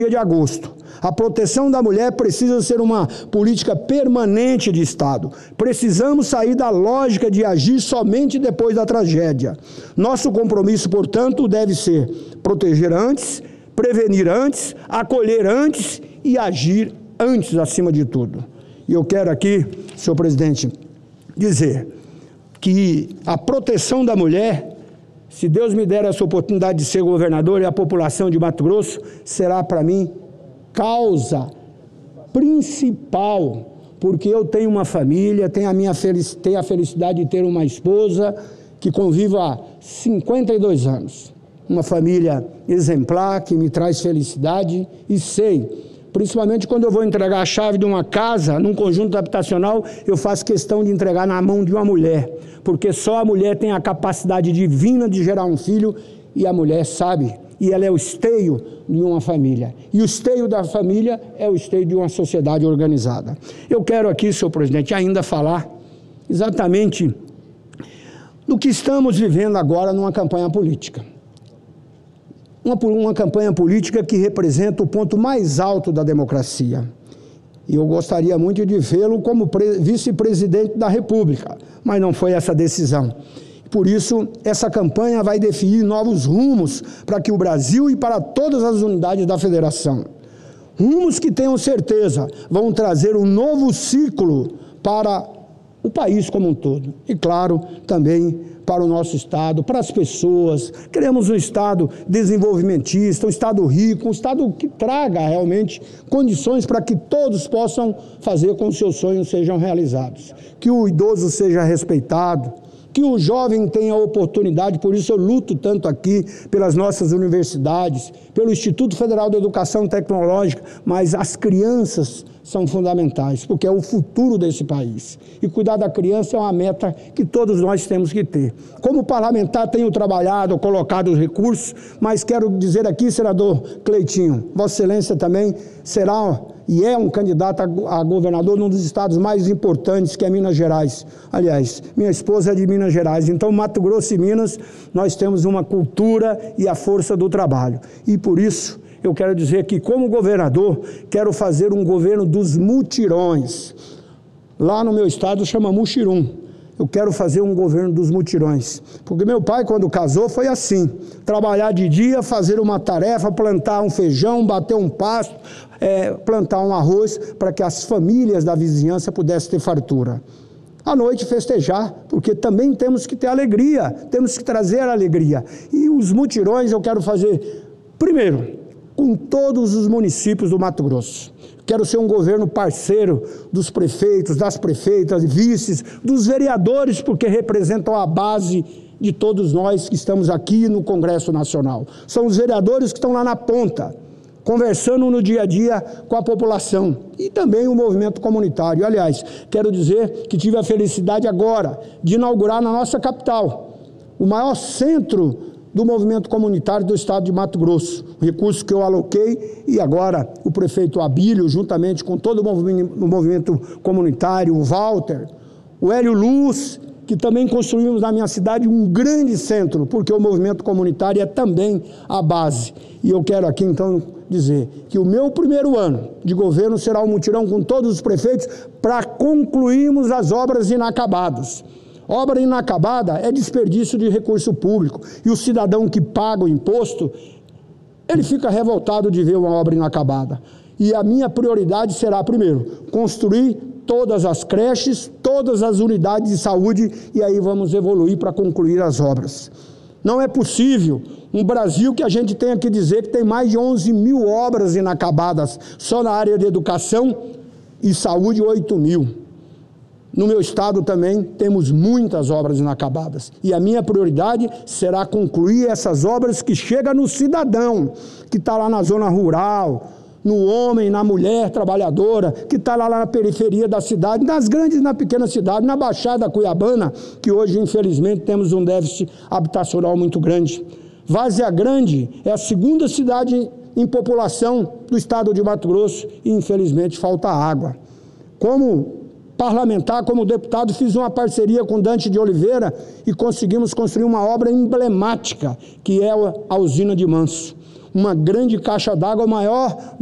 de agosto. A proteção da mulher precisa ser uma política permanente de Estado. Precisamos sair da lógica de agir somente depois da tragédia. Nosso compromisso, portanto, deve ser proteger antes, prevenir antes, acolher antes e agir antes, acima de tudo. E eu quero aqui, senhor presidente, dizer que a proteção da mulher, se Deus me der essa oportunidade de ser governador, e a população de Mato Grosso será para mim causa principal, porque eu tenho uma família, tenho a felicidade de ter uma esposa que convivo há 52 anos. Uma família exemplar, que me traz felicidade, e sei, principalmente quando eu vou entregar a chave de uma casa, num conjunto habitacional, eu faço questão de entregar na mão de uma mulher, porque só a mulher tem a capacidade divina de gerar um filho, e a mulher sabe, e ela é o esteio de uma família. E o esteio da família é o esteio de uma sociedade organizada. Eu quero aqui, senhor presidente, ainda falar exatamente do que estamos vivendo agora numa campanha política. Uma campanha política que representa o ponto mais alto da democracia. E eu gostaria muito de vê-lo como vice-presidente da República, mas não foi essa a decisão. Por isso, essa campanha vai definir novos rumos para que o Brasil e para todas as unidades da federação. Rumos que, tenham certeza, vão trazer um novo ciclo para o país como um todo. E, claro, também para o nosso Estado, para as pessoas. Queremos um Estado desenvolvimentista, um Estado rico, um Estado que traga realmente condições para que todos possam fazer com que seus sonhos sejam realizados. Que o idoso seja respeitado, que o jovem tenha oportunidade, por isso eu luto tanto aqui pelas nossas universidades, pelo Instituto Federal de Educação Tecnológica, mas as crianças são fundamentais, porque é o futuro desse país. E cuidar da criança é uma meta que todos nós temos que ter. Como parlamentar, tenho trabalhado, colocado os recursos, mas quero dizer aqui, senador Cleitinho, Vossa Excelência também será e é um candidato a governador num dos estados mais importantes, que é Minas Gerais. Aliás, minha esposa é de Minas Gerais, então Mato Grosso e Minas, nós temos uma cultura e a força do trabalho. E por isso, eu quero dizer que, como governador, quero fazer um governo dos mutirões. Lá no meu estado chama muxirum. Eu quero fazer um governo dos mutirões. Porque meu pai, quando casou, foi assim. Trabalhar de dia, fazer uma tarefa, plantar um feijão, bater um pasto, plantar um arroz, para que as famílias da vizinhança pudessem ter fartura. À noite festejar, porque também temos que ter alegria, temos que trazer alegria. E os mutirões eu quero fazer, primeiro, com todos os municípios do Mato Grosso. Quero ser um governo parceiro dos prefeitos, das prefeitas, vices, dos vereadores, porque representam a base de todos nós que estamos aqui no Congresso Nacional. São os vereadores que estão lá na ponta, conversando no dia a dia com a população e também o movimento comunitário. Aliás, quero dizer que tive a felicidade agora de inaugurar na nossa capital o maior centro do movimento comunitário do estado de Mato Grosso, recurso que eu aloquei, e agora o prefeito Abílio, juntamente com todo o movimento comunitário, o Walter, o Hélio Luz, que também construímos na minha cidade um grande centro, porque o movimento comunitário é também a base. E eu quero aqui então dizer que o meu primeiro ano de governo será um mutirão com todos os prefeitos para concluirmos as obras inacabadas. Obra inacabada é desperdício de recurso público, e o cidadão que paga o imposto, ele fica revoltado de ver uma obra inacabada. E a minha prioridade será, primeiro, construir todas as creches, todas as unidades de saúde, e aí vamos evoluir para concluir as obras. Não é possível um Brasil que a gente tenha que dizer que tem mais de 11 mil obras inacabadas, só na área de educação e saúde, 8 mil. No meu estado também temos muitas obras inacabadas, e a minha prioridade será concluir essas obras que chegam no cidadão, que está lá na zona rural, no homem, na mulher trabalhadora, que está lá na periferia da cidade, nas grandes e na pequena cidade, na Baixada Cuiabana, que hoje, infelizmente, temos um déficit habitacional muito grande. Várzea Grande é a segunda cidade em população do estado de Mato Grosso e, infelizmente, falta água. Como parlamentar, como deputado, fiz uma parceria com Dante de Oliveira e conseguimos construir uma obra emblemática, que é a usina de Manso. uma grande caixa d'água maior